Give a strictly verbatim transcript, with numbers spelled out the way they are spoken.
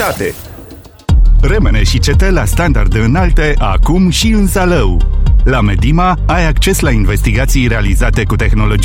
calitate. Remene și cete la standarde înalte, acum și în Zalău. La Medima ai acces la investigații realizate cu tehnologie